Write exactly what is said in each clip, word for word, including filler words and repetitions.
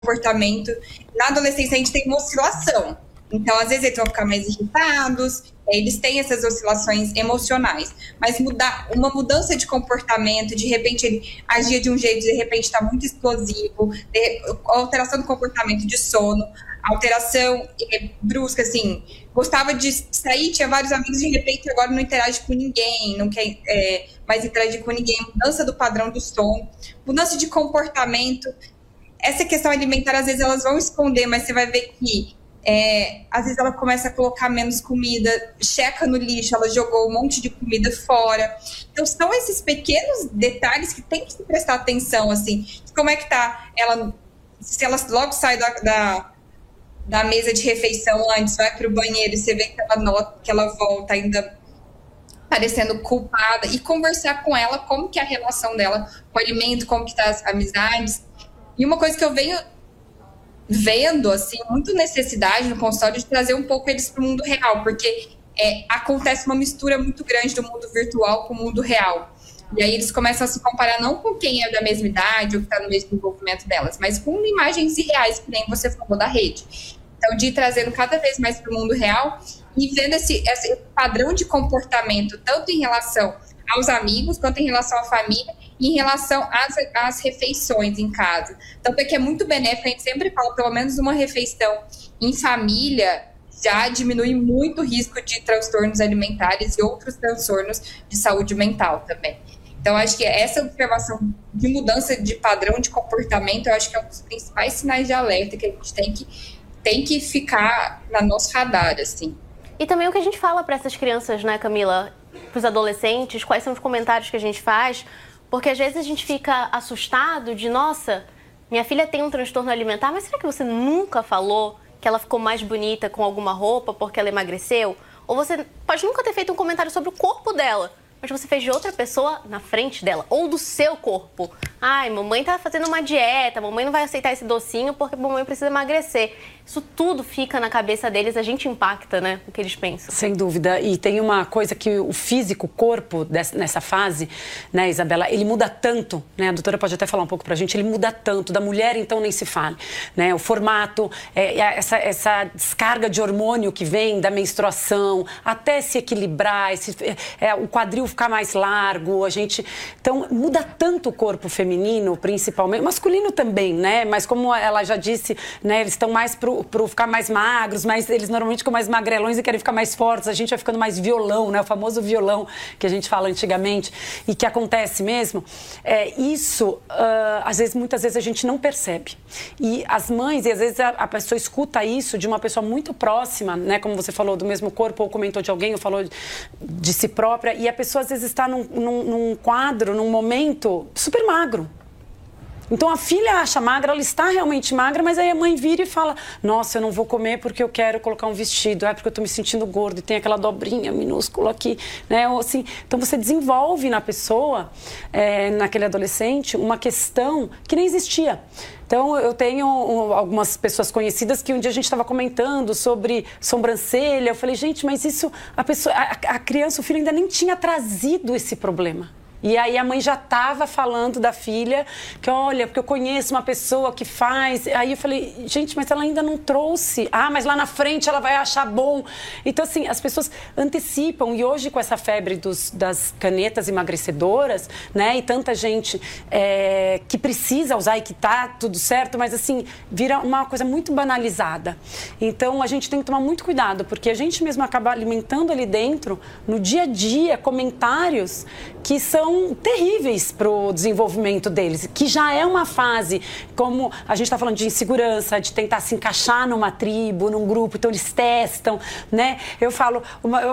comportamento. Na adolescência, a gente tem uma oscilação. Então, às vezes, eles vão ficar mais irritados, eles têm essas oscilações emocionais. Mas mudar, uma mudança de comportamento, de repente ele agia de um jeito, de repente está muito explosivo, de, alteração do comportamento de sono, alteração é, brusca, assim, gostava de sair, tinha vários amigos, de repente agora não interage com ninguém, não quer é, mais interagir com ninguém, mudança do padrão do sono, mudança de comportamento. Essa questão alimentar, às vezes elas vão esconder, mas você vai ver que É, às vezes ela começa a colocar menos comida, checa no lixo, ela jogou um monte de comida fora. Então são esses pequenos detalhes que tem que se prestar atenção, assim, como é que tá ela, se ela logo sai da, da, da mesa de refeição antes, vai para o banheiro e você vê que ela nota, que ela volta ainda parecendo culpada, e conversar com ela como que é a relação dela com o alimento, como que tá as amizades. E uma coisa que eu venho vendo, assim, muito necessidade no consultório de trazer um pouco eles para o mundo real, porque é, acontece uma mistura muito grande do mundo virtual com o mundo real. E aí eles começam a se comparar não com quem é da mesma idade ou que está no mesmo envolvimento delas, mas com imagens irreais, que nem você falou da rede. Então, de ir trazendo cada vez mais para o mundo real e vendo esse, esse padrão de comportamento, tanto em relação aos amigos, quanto em relação à família, e em relação às, às refeições em casa. Tanto é que é muito benéfico, a gente sempre fala, pelo menos uma refeição em família já diminui muito o risco de transtornos alimentares e outros transtornos de saúde mental também. Então, acho que essa observação de mudança de padrão de comportamento, eu acho que é um dos principais sinais de alerta que a gente tem que, tem que ficar na nosso radar, assim. E também o que a gente fala para essas crianças, né, Camila? Para os adolescentes, quais são os comentários que a gente faz? Porque às vezes a gente fica assustado de, nossa, minha filha tem um transtorno alimentar, mas será que você nunca falou que ela ficou mais bonita com alguma roupa porque ela emagreceu? Ou você pode nunca ter feito um comentário sobre o corpo dela, mas você fez de outra pessoa na frente dela, ou do seu corpo. Ai, mamãe tá fazendo uma dieta, mamãe não vai aceitar esse docinho porque mamãe precisa emagrecer. Isso tudo fica na cabeça deles, a gente impacta, né, o que eles pensam. Sem dúvida. E tem uma coisa que o físico, o corpo dessa, nessa fase, né, Isabela, ele muda tanto, né, a doutora pode até falar um pouco pra gente, ele muda tanto, da mulher então nem se fale, né, o formato, é, essa, essa descarga de hormônio que vem da menstruação, até se equilibrar, esse, é, o quadril ficar mais largo, a gente, então muda tanto o corpo feminino, principalmente, masculino também, né, mas como ela já disse, né, eles estão mais pro para ficar mais magros, mas eles normalmente ficam mais magrelões e querem ficar mais fortes, a gente vai ficando mais violão, né? O famoso violão que a gente fala antigamente e que acontece mesmo. É, isso, uh, às vezes, muitas vezes a gente não percebe. E as mães, e às vezes a, a pessoa escuta isso de uma pessoa muito próxima, né? Como você falou, do mesmo corpo, ou comentou de alguém, ou falou de, de si própria, e a pessoa às vezes está num, num, num quadro, num momento super magro. Então, a filha acha magra, ela está realmente magra, mas aí a mãe vira e fala, nossa, eu não vou comer porque eu quero colocar um vestido, é porque eu estou me sentindo gordo e tem aquela dobrinha minúscula aqui, né? Ou assim, então, você desenvolve na pessoa, é, naquele adolescente, uma questão que nem existia. Então, eu tenho algumas pessoas conhecidas que um dia a gente estava comentando sobre sobrancelha, eu falei, gente, mas isso, a, pessoa, a, a criança, o filho ainda nem tinha trazido esse problema. E aí a mãe já estava falando da filha, que olha, porque eu conheço uma pessoa que faz. Aí eu falei, gente, mas ela ainda não trouxe. Ah, mas lá na frente ela vai achar bom. Então, assim, as pessoas antecipam. E hoje, com essa febre dos, das canetas emagrecedoras, né? E tanta gente é, que precisa usar e que tá tudo certo, mas, assim, vira uma coisa muito banalizada. Então, a gente tem que tomar muito cuidado, porque a gente mesmo acaba alimentando ali dentro, no dia a dia, comentários que são terríveis para o desenvolvimento deles, que já é uma fase, como a gente está falando de insegurança, de tentar se encaixar numa tribo, num grupo, então eles testam, né? Eu falo,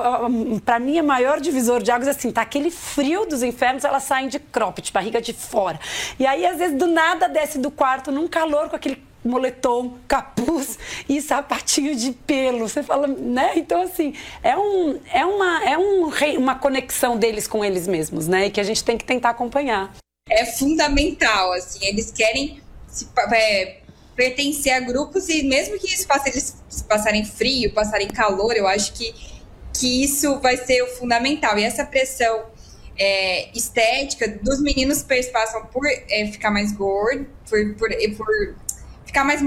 para mim, o maior divisor de águas é assim, tá aquele frio dos infernos, elas saem de cropped, barriga de fora. E aí, às vezes, do nada, desce do quarto, num calor, com aquele moletom, capuz e sapatinho de pelo. Você fala, né? Então, assim, é, um, é, uma, é um, uma conexão deles com eles mesmos, né? E que a gente tem que tentar acompanhar. É fundamental, assim, eles querem se, é, pertencer a grupos e mesmo que isso faça eles passarem frio, passarem calor, eu acho que, que isso vai ser o fundamental. E essa pressão é, estética dos meninos passam por é, ficar mais gordo, por... por, por ficar mais